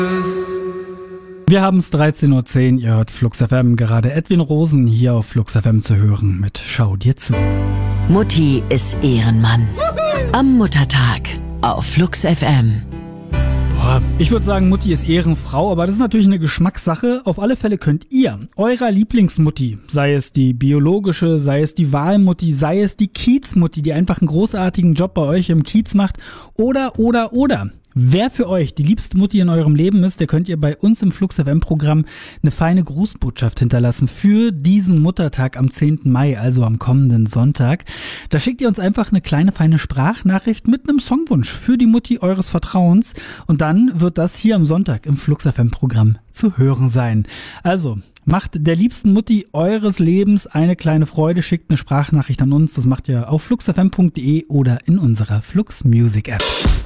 Wir haben es 13.10 Uhr, ihr hört Flux FM, gerade Edwin Rosen hier auf Flux FM zu hören mit Schau dir zu. Mutti ist Ehrenmann. Am Muttertag auf Flux FM. Ich würde sagen, Mutti ist Ehrenfrau, aber das ist natürlich eine Geschmackssache. Auf alle Fälle könnt ihr eurer Lieblingsmutti, sei es die biologische, sei es die Wahlmutti, sei es die Kiezmutti, die einfach einen großartigen Job bei euch im Kiez macht, oder. Wer für euch die liebste Mutti in eurem Leben ist, der könnt ihr bei uns im Flux FM-Programm eine feine Grußbotschaft hinterlassen für diesen Muttertag am 10. Mai, also am kommenden Sonntag. Da schickt ihr uns einfach eine kleine feine Sprachnachricht mit einem Songwunsch für die Mutti eures Vertrauens und dann wird das hier am Sonntag im Flux FM-Programm zu hören sein. Also macht der liebsten Mutti eures Lebens eine kleine Freude, schickt eine Sprachnachricht an uns. Das macht ihr auf fluxfm.de oder in unserer Flux Music App.